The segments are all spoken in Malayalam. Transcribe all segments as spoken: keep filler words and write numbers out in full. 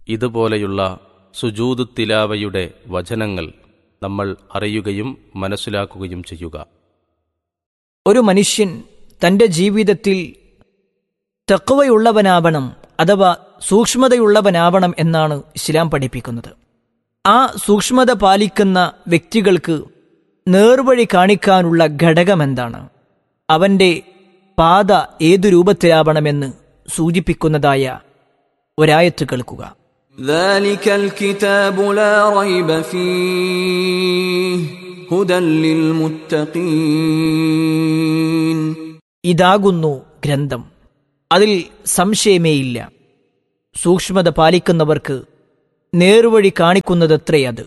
ഇതുപോലെയുള്ള സുജൂദ് തിലാവയുടെ വചനങ്ങൾ നമ്മൾ അറിയുകയും മനസ്സിലാക്കുകയും ചെയ്യുക. ഒരു മനുഷ്യൻ തൻ്റെ ജീവിതത്തിൽ തഖ്വയുള്ളവനാവണം അഥവാ സൂക്ഷ്മതയുള്ളവനാവണം എന്നാണ് ഇസ്ലാം പഠിപ്പിക്കുന്നത്. ആ സൂക്ഷ്മത പാലിക്കുന്ന വ്യക്തികൾക്ക് നേർവഴി കാണിക്കാനുള്ള ഘടകമെന്താണ്, അവൻ്റെ പാത ഏതു രൂപത്തിലാവണമെന്ന് സൂചിപ്പിക്കുന്നതായ ഒരായത്ത് കേൾക്കുക. ذَلِكَ الْكِتَابُ لَا رَيْبَ فِيهِ هُدًى لِّلْمُتَّقِينَ. ഇതാകുന്നു ഗ്രന്ഥം, അതിൽ സംശയമേയില്ല. സൂക്ഷ്മത പാലിക്കുന്നവർക്ക് നേർവഴി കാണിക്കുന്നതത്രേ അത്.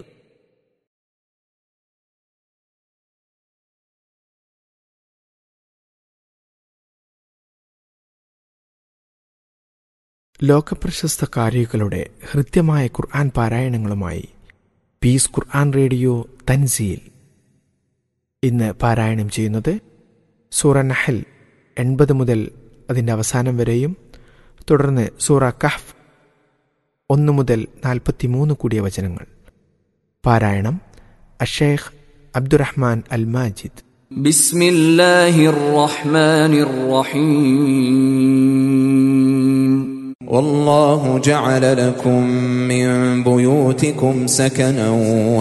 ലോകപ്രശസ്ത കാരികളുടെ ഹൃദ്യമായ ഖുർആൻ പാരായണങ്ങളുമായി പീസ് ഖുർആൻ റേഡിയോ തൻസീൽ ഇന്ന് പാരായണം ചെയ്യുന്നത് സൂറ നഹൽ എൺപത് മുതൽ അതിൻ്റെ അവസാനം വരെയും തുടർന്ന് സൂറ കഹ്ഫ് ഒന്ന് മുതൽ നാൽപ്പത്തിമൂന്ന് കൂടിയ വചനങ്ങൾ. പാരായണം അഷേഖ് അബ്ദുറഹ്മാൻ അൽ മാജിദ്. ബിസ്മില്ലാഹിർ റഹ്മാനിർ റഹീം. والله جعل لكم من بيوتكم سكنا